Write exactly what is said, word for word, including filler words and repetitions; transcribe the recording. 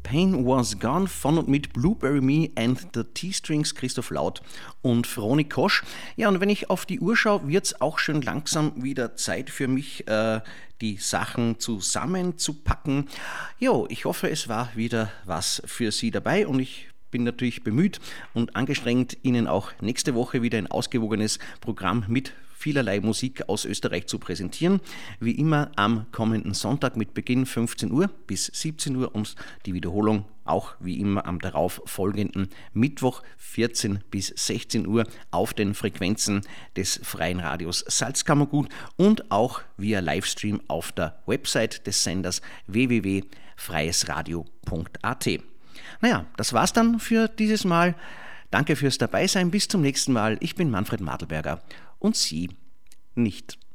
Pain Was Gone von und mit Blueberry Me and the T-Strings, Christoph Laut und Veronique Kosch. Ja, und wenn ich auf die Uhr schaue, wird es auch schon langsam wieder Zeit für mich, äh, die Sachen zusammenzupacken. Jo, ich hoffe, es war wieder was für Sie dabei und ich bin natürlich bemüht und angestrengt, Ihnen auch nächste Woche wieder ein ausgewogenes Programm mit vielerlei Musik aus Österreich zu präsentieren. Wie immer am kommenden Sonntag mit Beginn fünfzehn Uhr bis siebzehn Uhr und die Wiederholung auch wie immer am darauf folgenden Mittwoch vierzehn bis sechzehn Uhr auf den Frequenzen des Freien Radios Salzkammergut und auch via Livestream auf der Website des Senders w w w punkt freies radio punkt a t. Naja, das war's dann für dieses Mal. Danke fürs Dabeisein. Bis zum nächsten Mal. Ich bin Manfred Madelberger und Sie nicht.